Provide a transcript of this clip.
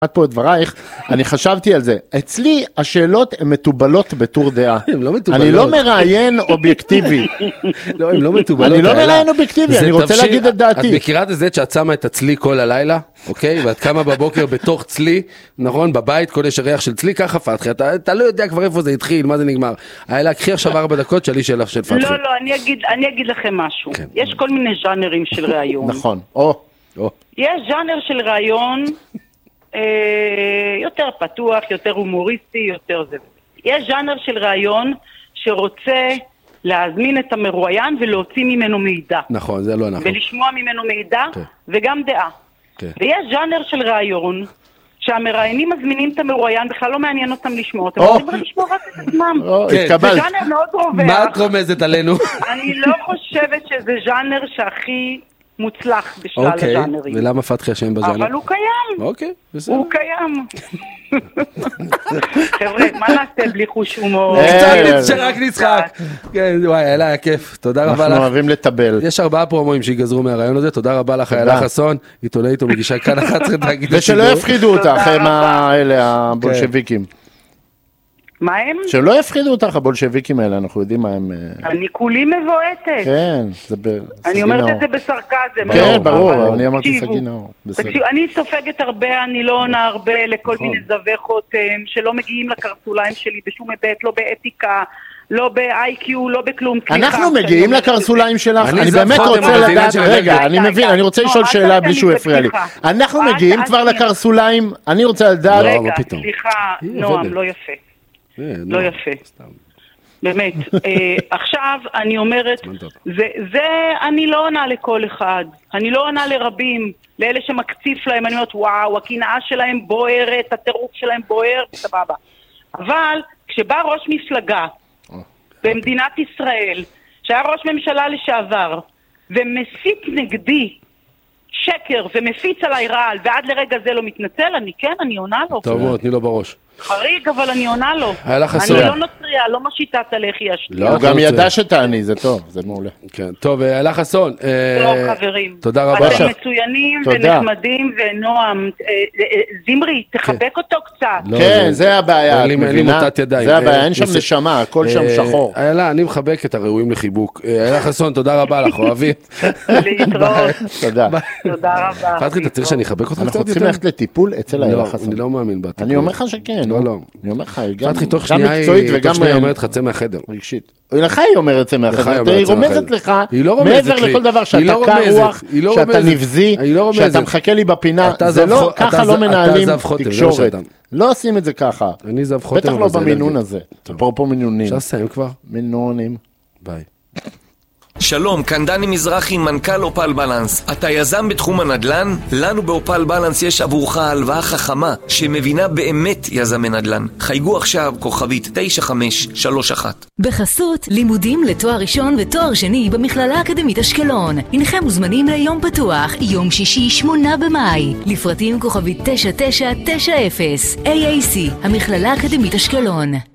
פה את דברייך, אני חשבתי על זה. אצלי השאלות הן מטובלות בטור דעה. אני לא מראיין אובייקטיבי. לא, הן לא מטובלות. אני לא מראיין אובייקטיבי, אני רוצה להגיד את דעתי. את מכירה את זה שאת שמה את הצלי כל הלילה, אוקיי? ואת קמה בבוקר בתוך צלי, נכון? בבית, כל יש ריח של צלי, ככה פתחי. אתה לא יודע כבר איפה זה התחיל, מה זה נגמר. היה קחי עכשיו 4 דקות, שאלי שאלה של פתחי. לא, אני אגיד לכם משהו. יש כל מיני ז'אנרים של ראיון. נכון. יש ז'אנר של ראיון יותר פתוח, יותר הומוריסטי, יותר זה. יש ז'אנר של ראיון שרוצה להזמין את המרואיין ולהוציא ממנו מידע. נכון, זה לא נכון. ולשמוע ממנו מידע וגם דעה. ויש ז'אנר של ראיון שהמראיינים מזמינים את המרואיין, בכלל לא מעניין אותם לשמוע אותם. הם יכולים לשמוע רק את עצמם. זה ז'אנר מאוד רווח. מה את רומזת עלינו? אני לא חושבת שזה ז'אנר שהכי מוצלח בשלל הז'אנרים. ולמה פתחי השם בז'אנר? אבל הוא קיים. אוקיי, בסדר. הוא קיים. חבר'ה, מה נעשה בלי חוש הומור? שרק נצחק. כן, וואי, אלה היה כיף. תודה רבה לך. אנחנו אוהבים לטבל. יש 4 פרומואים שיגזרו מהרעיון הזה. תודה רבה לך, אלה חסון. עיתונאית ומגישה כאן 11 תאגיד השידור. ושלא יפחידו אותך, הם האלה, הבולשביקים. מה הם? שלא יפחידו אותך, הבולשביקים האלה, אנחנו יודעים מה הם... אני כולי מבועטת. כן, זה אני אומרת את זה בסרקזם. כן, ברור, אני אמרתי סגי נאור. אני סופגת הרבה, אני לא עונה הרבה לכל מיני זווי חותם, שלא מגיעים לקרסוליים שלי בשום היבט, לא באתיקה, לא ב-IQ, לא בכלום. אנחנו מגיעים לקרסוליים שלך, אני באמת רוצה לדעת, רגע, אני מבין, אני רוצה לשאול שאלה בלי שהוא יפריע לי. אנחנו מגיעים כבר לקרסוליים, אני רוצה לדעת... רגע, סליחה, נועם, לא יפה. לא יפה. באמת. עכשיו אני אומרת, זה אני לא עונה לכל אחד, אני לא עונה לרבים, לאלה שמקציף להם, אני אומרת וואו, הקנאה שלהם בוערת, הטירוף שלהם בוער, סבבה. אבל כשבא ראש מפלגה במדינת ישראל, שהיה ראש ממשלה לשעבר, ומסית נגדי שקר ומפיץ עליי רעל, ועד לרגע זה לא מתנצל, אני עונה לו. טוב מאוד, תני לו בראש. חריג, אבל אני עונה לו. אני לא נוצריה, לא משיטת הלחי השנייה. הוא גם ידע שתעני, זה טוב, זה מעולה. כן, טוב, אלה חסון. טוב, חברים. תודה רבה. אתם מצוינים ונחמדים ונועם. זמרי, תחבק אותו קצת. כן, זה הבעיה. אין לי מוטת ידיים. זה הבעיה, אין שם נשמה, הכל שם שחור. אלה, אני מחבק את הראויים לחיבוק. אלה חסון, תודה רבה לך, אוהבים. להתראות. תודה. תודה רבה. פתחי, אתה צריך שאני אחבק אותך? אנחנו צריכים ללכת לטיפול אצל אלה חסון. אני לא מאמין בטיפול. אני אומר לך שכן. לא. אני אומר לך, פתחי, תוך גם מקצועית וגם... שנייה אומרת לך, צא מהחדר. רגשית. לך היא אומרת צא מהחדר. היא רומזת לך, מעבר לכל דבר, שאתה קרוח, שאתה נבזי, שאתה מחכה לי בפינה, זה לא, ככה לא מנהלים תקשורת. לא עושים את זה ככה. אני זב חותם. בטח לא במינון הזה. אפרופו מינונים. אפשר לסיים כבר? מינונים. ביי. שלום, כאן דני מזרחי, מנכ"ל אופל בלנס. אתה יזם בתחום הנדל"ן? לנו באופל בלנס יש עבורך הלוואה חכמה שמבינה באמת יזמי נדל"ן. חייגו עכשיו כוכבית 9531. בחסות לימודים לתואר ראשון ותואר שני במכללה האקדמית אשקלון. הנכם מוזמנים ליום פתוח, יום שישי 8 במאי. לפרטים כוכבית 9990. AAC, המכללה האקדמית אשקלון.